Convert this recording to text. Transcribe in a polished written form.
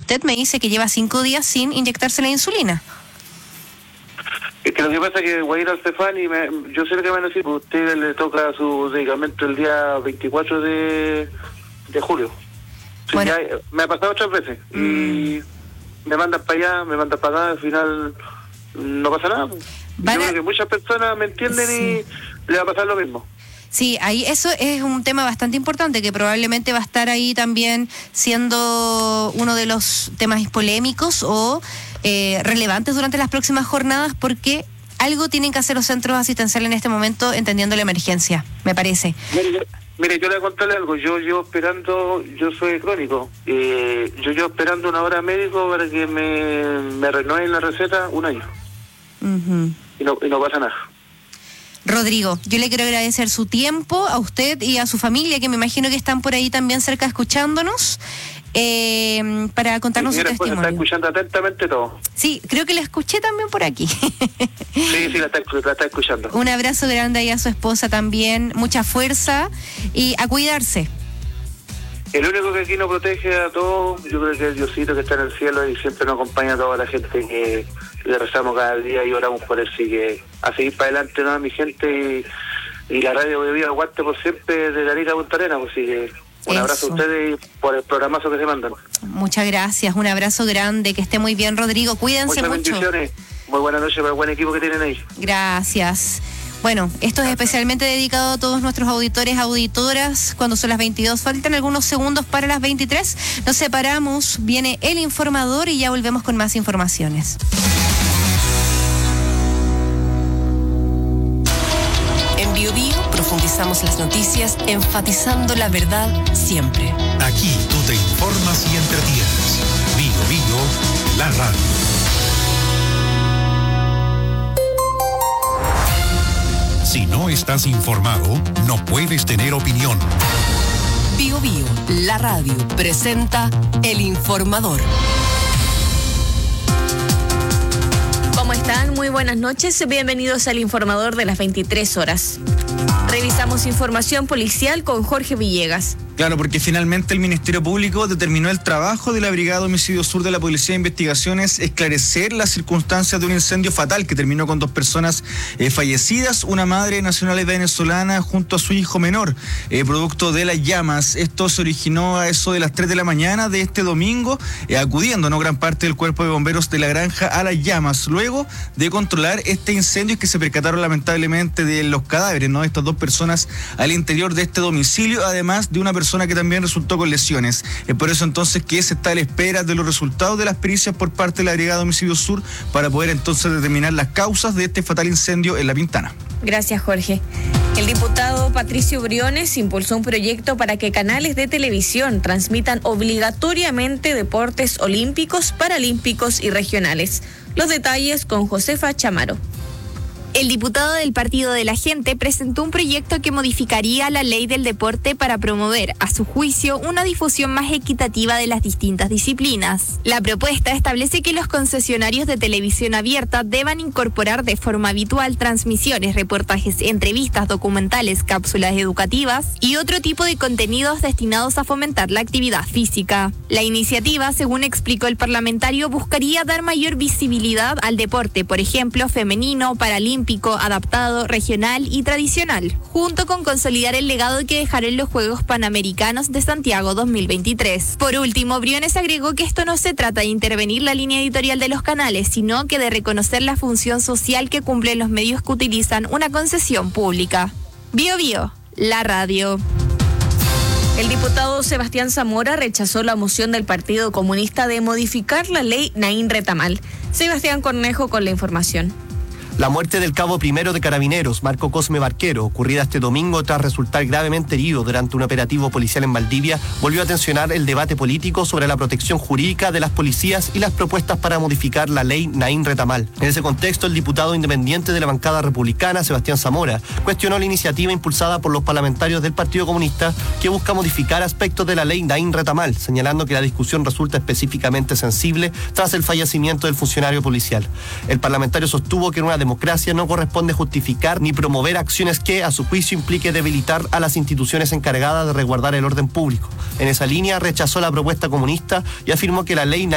usted me dice que lleva 5 días sin inyectarse la insulina. Es que lo que pasa es que voy a ir al Cefán y yo sé lo que van a decir, porque a usted le toca su medicamento el día 24 de julio. Sí, bueno. Ya, me ha pasado 3 veces y me mandan para allá, me mandan para acá, al final no pasa nada. Yo creo que muchas personas me entienden y le va a pasar lo mismo. Sí, ahí eso es un tema bastante importante que probablemente va a estar ahí también siendo uno de los temas polémicos o relevantes durante las próximas jornadas, porque algo tienen que hacer los centros asistenciales en este momento entendiendo la emergencia, me parece. Mire, yo le voy a contarle algo. Yo esperando, yo soy crónico, yo llevo esperando una hora médico para que me renueven la receta 1 año. Uh-huh. Y no pasa nada. Rodrigo, yo le quiero agradecer su tiempo a usted y a su familia, que me imagino que están por ahí también cerca escuchándonos, para contarnos su testimonio. Está escuchando atentamente todo. Sí, creo que la escuché también por aquí. Sí, la está escuchando. Un abrazo grande ahí a su esposa también, mucha fuerza y a cuidarse. El único que aquí nos protege a todos, yo creo que es Diosito, que está en el cielo y siempre nos acompaña a toda la gente que le rezamos cada día y oramos por él. Así que a seguir para adelante, ¿no? Mi gente y la radio de Vida aguante por siempre de Arica a Punta Arenas. Así que un abrazo a ustedes y por el programazo que se mandan. Muchas gracias, un abrazo grande, que esté muy bien, Rodrigo, cuídense mucho. Muchas bendiciones, muy buenas noches para el buen equipo que tienen ahí. Gracias. Bueno, esto es especialmente dedicado a todos nuestros auditores, auditoras. Cuando son las 22, faltan algunos segundos para las 23. Nos separamos, viene el informador y ya volvemos con más informaciones. En Bio Bio profundizamos las noticias, enfatizando la verdad siempre. Aquí tú te informas y entretienes. Bio Bio, la radio. Si no estás informado, no puedes tener opinión. Bio Bio, la radio, presenta El Informador. ¿Cómo están? Muy buenas noches. Bienvenidos al Informador de las 23 horas. Revisamos información policial con Jorge Villegas. Claro, porque finalmente el Ministerio Público determinó el trabajo de la Brigada Homicidio Sur de la Policía de Investigaciones esclarecer las circunstancias de un incendio fatal que terminó con 2 personas fallecidas, una madre nacional venezolana junto a su hijo menor, producto de las llamas. Esto se originó a eso de las 3 de la mañana de este domingo, acudiendo gran parte del cuerpo de bomberos de la granja a las llamas, luego de controlar este incendio y que se percataron lamentablemente de los cadáveres, ¿no? Estas 2 personas al interior de este domicilio, además de una persona que también resultó con lesiones. Es por eso entonces que se está a la espera de los resultados de las pericias por parte de la Brigada Homicidio Sur para poder entonces determinar las causas de este fatal incendio en La Pintana. Gracias, Jorge. El diputado Patricio Briones impulsó un proyecto para que canales de televisión transmitan obligatoriamente deportes olímpicos, paralímpicos y regionales. Los detalles con Josefa Chamaro. El diputado del Partido de la Gente presentó un proyecto que modificaría la ley del deporte para promover, a su juicio, una difusión más equitativa de las distintas disciplinas. La propuesta establece que los concesionarios de televisión abierta deban incorporar de forma habitual transmisiones, reportajes, entrevistas, documentales, cápsulas educativas y otro tipo de contenidos destinados a fomentar la actividad física. La iniciativa, según explicó el parlamentario, buscaría dar mayor visibilidad al deporte, por ejemplo, femenino, paralímpico, adaptado, regional y tradicional, junto con consolidar el legado que dejaron los Juegos Panamericanos de Santiago 2023. Por último, Briones agregó que esto no se trata de intervenir la línea editorial de los canales, sino que de reconocer la función social que cumplen los medios que utilizan una concesión pública. Bio Bio, la radio. El diputado Sebastián Zamora rechazó la moción del Partido Comunista de modificar la ley Naín Retamal. Sebastián Cornejo con la información. La muerte del cabo primero de Carabineros, Marco Cosme Barquero, ocurrida este domingo tras resultar gravemente herido durante un operativo policial en Valdivia, volvió a tensionar el debate político sobre la protección jurídica de las policías y las propuestas para modificar la ley Naín Retamal. En ese contexto, el diputado independiente de la bancada republicana, Sebastián Zamora, cuestionó la iniciativa impulsada por los parlamentarios del Partido Comunista que busca modificar aspectos de la ley Naín Retamal, señalando que la discusión resulta específicamente sensible tras el fallecimiento del funcionario policial. El parlamentario sostuvo que en una democracia no corresponde justificar ni promover acciones que, a su juicio, implique debilitar a las instituciones encargadas de resguardar el orden público. En esa línea, rechazó la propuesta comunista y afirmó que la ley